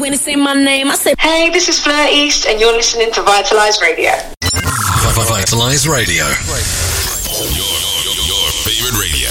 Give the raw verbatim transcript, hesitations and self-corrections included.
when they say my name, I say, hey, this is Fleur East, and you're listening to Vitalize Radio. Vitalize Radio. Your, your, your favorite radio.